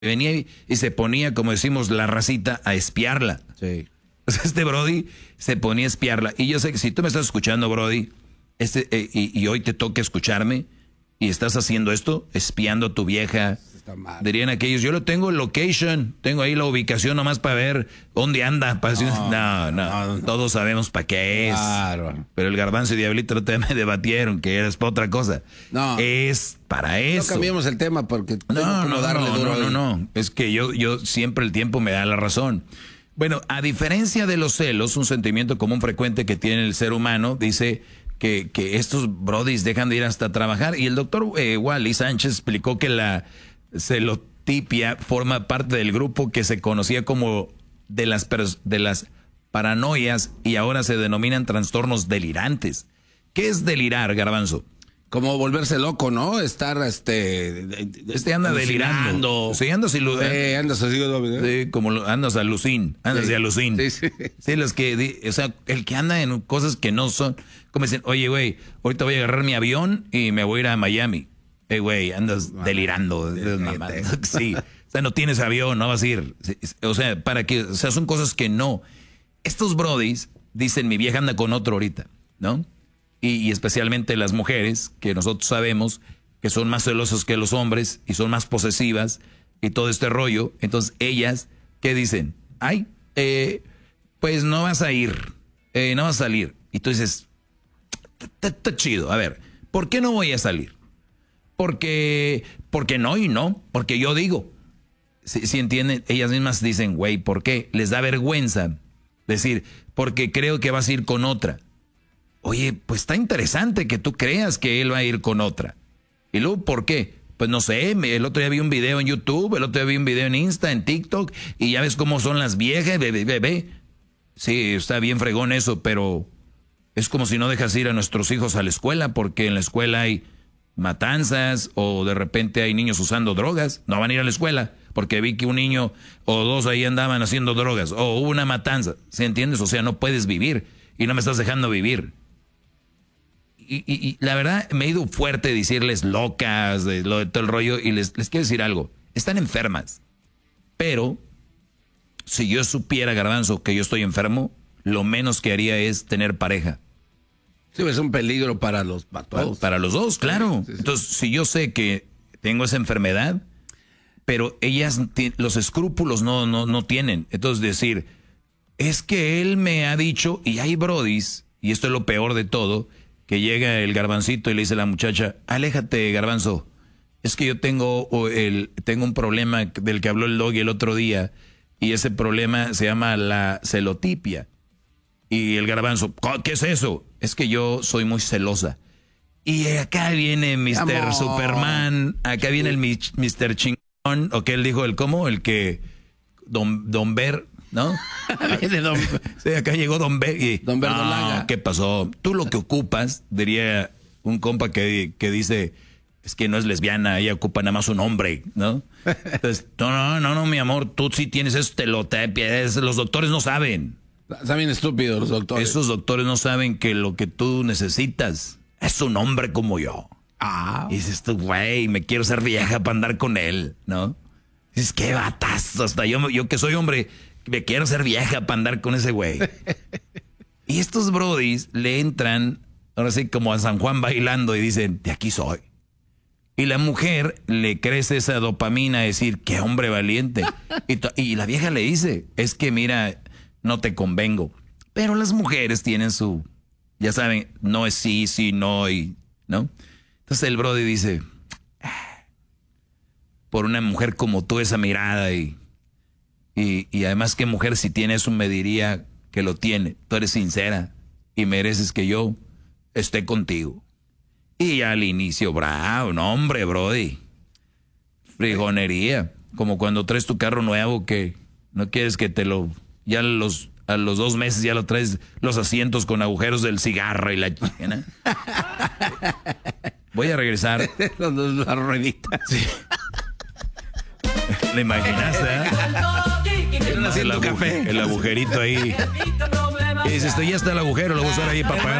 Venía y se ponía, como decimos, la racita a espiarla. Sí. O sea, este Brody se ponía a espiarla. Y yo sé que si tú me estás escuchando, Brody, y hoy te toca escucharme, y estás haciendo esto, espiando a tu vieja, dirían aquellos, yo lo tengo en location, tengo ahí la ubicación nomás para ver dónde anda. No, todos sabemos para qué es. Claro. Pero el Garbanzo y Diablito no te me debatieron que eres para otra cosa. No. Es para eso. No cambiemos el tema porque no. Es que yo siempre el tiempo me da la razón. Bueno, a diferencia de los celos, un sentimiento común frecuente que tiene el ser humano, dice que estos brodis dejan de ir hasta trabajar. Y el doctor Wally Sánchez explicó que la celotipia forma parte del grupo que se conocía como de las paranoias y ahora se denominan trastornos delirantes. ¿Qué es delirar, Garbanzo? Como volverse loco, ¿no? Estar, anda delirando. Sí, andas así. Como andas alucin. Andas de alucin. Sí. Sí, los que, o sea, el que anda en cosas que no son. Como dicen, oye, güey, ahorita voy a agarrar mi avión y me voy a ir a Miami. Güey, andas delirando. Sí. O sea, no tienes avión, no vas a ir. O sea, son cosas que no. Estos brodis dicen, mi vieja anda con otro ahorita, ¿no? Y especialmente las mujeres, que nosotros sabemos que son más celosas que los hombres y son más posesivas y todo este rollo. Entonces ellas, ¿qué dicen? Ay, pues no vas a ir, no vas a salir. Y tú dices, está chido, a ver, ¿por qué no voy a salir? Porque no y no, porque yo digo. Si entienden, ellas mismas dicen, güey, ¿por qué? Les da vergüenza decir, porque creo que vas a ir con otra. Oye, pues está interesante que tú creas que él va a ir con otra. ¿Y luego por qué? Pues no sé, el otro día vi un video en YouTube, el otro día vi un video en Insta, en TikTok, y ya ves cómo son las viejas, bebé. Sí, está bien fregón eso, pero es como si no dejas ir a nuestros hijos a la escuela, porque en la escuela hay matanzas o de repente hay niños usando drogas. No van a ir a la escuela porque vi que un niño o dos ahí andaban haciendo drogas o hubo una matanza. ¿Sí entiendes? O sea, no puedes vivir y no me estás dejando vivir. Y la verdad me he ido fuerte decirles locas, de todo el rollo, y les quiero decir algo. Están enfermas. Pero si yo supiera, Garbanzo, que yo estoy enfermo, lo menos que haría es tener pareja. Sí, es un peligro para todos. Para los dos, claro. Sí. Entonces, si yo sé que tengo esa enfermedad, pero ellas los escrúpulos no tienen. Entonces decir, es que él me ha dicho, y hay brodis, y esto es lo peor de todo, que llega el Garbancito y le dice a la muchacha, aléjate, Garbanzo, es que yo tengo un problema del que habló el Doggy el otro día, y ese problema se llama la celotipia. Y el Garbanzo, ¿qué es eso? Es que yo soy muy celosa. Y acá viene Mr. Superman, acá viene el Mr. Chingón, o que él dijo, el que, Don Ver, ¿no? Sí, acá llegó Don Ver. Don Verdolaga. ¿Qué pasó? Tú lo que ocupas, diría un compa que dice, es que no es lesbiana, ella ocupa nada más un hombre, ¿no? Entonces, no, mi amor, tú sí tienes eso, los doctores no saben. Están bien estúpidos los doctores. Esos doctores no saben que lo que tú necesitas es un hombre como yo. Y dices tú, güey, me quiero ser vieja para andar con él, ¿no? Dices, qué batazo, hasta yo que soy hombre, me quiero ser vieja para andar con ese güey. Y estos brodis le entran, ahora sí, como a San Juan bailando y dicen, de aquí soy. Y la mujer le crece esa dopamina a decir, qué hombre valiente. Y la vieja le dice, es que mira, no te convengo. Pero las mujeres tienen su, ya saben, no es sí, no, y ¿no? Entonces el brody dice, por una mujer como tú, esa mirada y además qué mujer si tiene eso me diría que lo tiene. Tú eres sincera y mereces que yo esté contigo. Y al inicio, bravo, no hombre, brody. Frijonería. Como cuando traes tu carro nuevo que no quieres que te lo... Ya a los 2 meses ya lo traes los asientos con agujeros del cigarro y la chingada. Voy a regresar. Las rueditas. Sí. ¿Le imaginaste? Café. El agujerito ahí. Y dices, ya está el agujero, lo voy a usar ahí para pagar